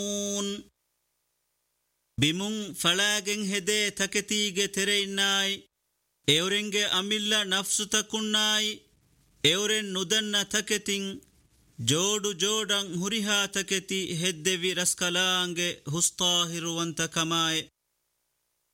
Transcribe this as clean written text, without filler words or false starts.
ಬಿಮುಂ ಫಳಾಗೆಂ ಹೆದೆ ತಕೆತೀಗೆ ತೆರೆಯಿನ್ನಾಯ್ ಎವರೆಂಗೆ ಅಮಿಲ್ಲ ನಫ್ಸು ತಕುಣ್ಣಾಯ್ ಎವರೆನ್ ನುದನ್ನ ತಕೆತಿಂ ಜೋಡು ಜೋಡಂ ಹುರಿಹಾ ತಕೆತಿ ಹೆದ್ದೆವಿ ರಸ್ಕಲಾಂಗೆ ಹುಸ್ತಾಹಿರುವಂತ ಕಮಾಯ್